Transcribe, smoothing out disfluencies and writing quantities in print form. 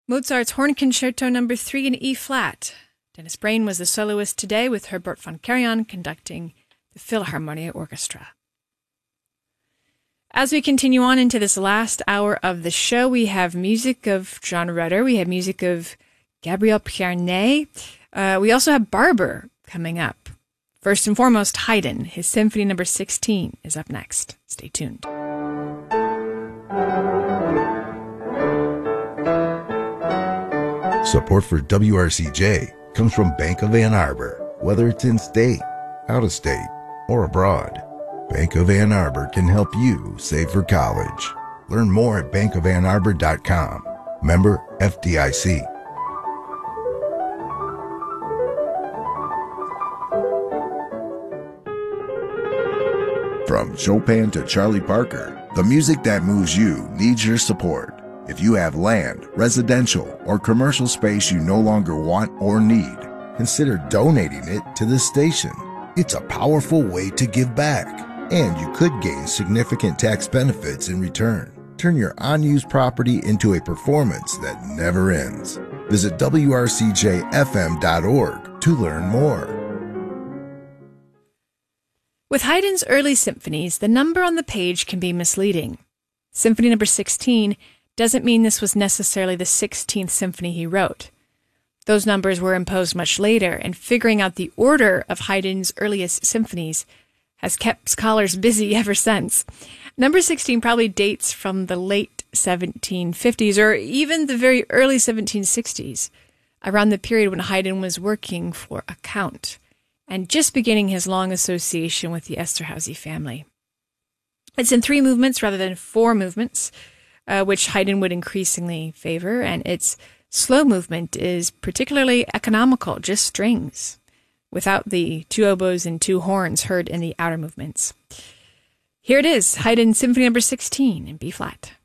Mozart's Horn Concerto No. 3 in E-flat. Dennis Brain was the soloist today, with Herbert von Karajan conducting the Philharmonia Orchestra. As we continue on into this last hour of the show, we have music of John Rutter. We have music of Gabriel Pierné. We also have Barber coming up. First and foremost, Haydn. His Symphony No. 16 is up next. Stay tuned. Support for WRCJ comes from Bank of Ann Arbor. Whether it's in state, out of state, or abroad, Bank of Ann Arbor can help you save for college. Learn more at bankofannarbor.com. Member FDIC. From Chopin to Charlie Parker, the music that moves you needs your support. If you have land, residential, or commercial space you no longer want or need, consider donating it to this station. It's a powerful way to give back, and you could gain significant tax benefits in return. Turn your unused property into a performance that never ends. Visit WRCJFM.org to learn more. With Haydn's early symphonies, the number on the page can be misleading. Symphony No. 16 doesn't mean this was necessarily the 16th symphony he wrote. Those numbers were imposed much later, and figuring out the order of Haydn's earliest symphonies has kept scholars busy ever since. Number 16 probably dates from the late 1750s or even the very early 1760s, around the period when Haydn was working for a count and just beginning his long association with the Esterházy family. It's in 3 movements rather than 4 movements, which Haydn would increasingly favor, and its slow movement is particularly economical, just strings, without the 2 oboes and 2 horns heard in the outer movements. Here it is, Haydn Symphony No. 16 in B-flat.